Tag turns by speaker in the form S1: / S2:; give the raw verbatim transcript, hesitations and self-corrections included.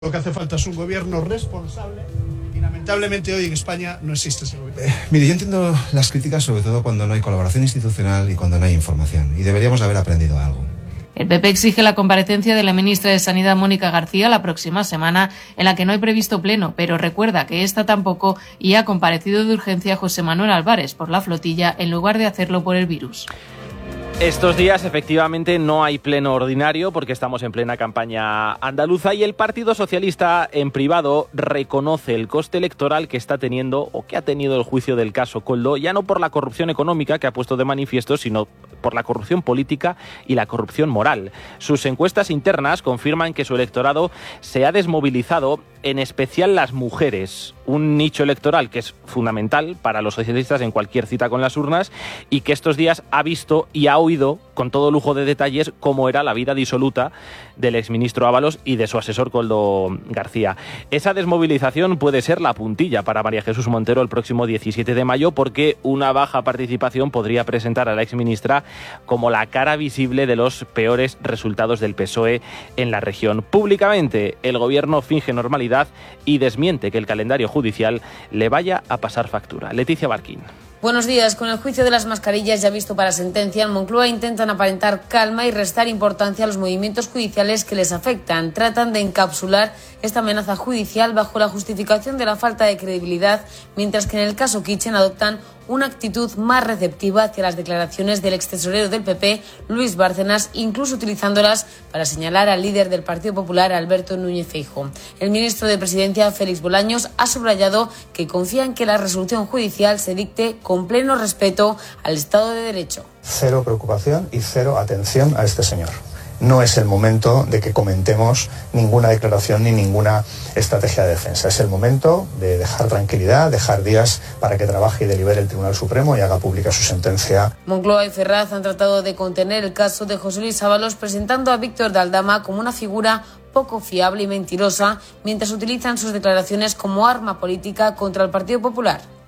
S1: Lo que hace falta es un gobierno responsable y lamentablemente hoy en España no existe ese gobierno.
S2: Eh, mire, yo entiendo las críticas sobre todo cuando no hay colaboración institucional y cuando no hay información, y deberíamos haber aprendido algo.
S3: El P P exige la comparecencia de la ministra de Sanidad, Mónica García, la próxima semana, en la que no hay previsto pleno, pero recuerda que esta tampoco, y ha comparecido de urgencia José Manuel Álvarez por la flotilla en lugar de hacerlo por el virus.
S4: Estos días efectivamente no hay pleno ordinario porque estamos en plena campaña andaluza y el Partido Socialista en privado reconoce el coste electoral que está teniendo o que ha tenido el juicio del caso Koldo, ya no por la corrupción económica que ha puesto de manifiesto, sino por la corrupción política y la corrupción moral. Sus encuestas internas confirman que su electorado se ha desmovilizado, en especial las mujeres, un nicho electoral que es fundamental para los socialistas en cualquier cita con las urnas y que estos días ha visto y ha oído con todo lujo de detalles cómo era la vida disoluta del exministro Ábalos y de su asesor Koldo García. Esa desmovilización puede ser la puntilla para María Jesús Montero el próximo diecisiete de mayo porque una baja participación podría presentar a la exministra como la cara visible de los peores resultados del P S O E en la región. Públicamente, el gobierno finge normalidad y desmiente que el calendario judicial le vaya a pasar factura. Leticia Barquín.
S5: Buenos días. Con el juicio de las mascarillas ya visto para sentencia, en Moncloa intentan aparentar calma y restar importancia a los movimientos judiciales que les afectan. Tratan de encapsular esta amenaza judicial bajo la justificación de la falta de credibilidad, mientras que en el caso Kitchen adoptan una actitud más receptiva hacia las declaraciones del extesorero del P P, Luis Bárcenas, incluso utilizándolas para señalar al líder del Partido Popular, Alberto Núñez Feijóo. El ministro de Presidencia, Félix Bolaños, ha subrayado que confía en que la resolución judicial se dicte con pleno respeto al Estado de Derecho.
S6: Cero preocupación y cero atención a este señor. No es el momento de que comentemos ninguna declaración ni ninguna estrategia de defensa. Es el momento de dejar tranquilidad, dejar días para que trabaje y delibere el Tribunal Supremo y haga pública su sentencia.
S5: Moncloa y Ferraz han tratado de contener el caso de José Luis Ábalos, presentando a Víctor de Aldama como una figura poco fiable y mentirosa, mientras utilizan sus declaraciones como arma política contra el Partido Popular.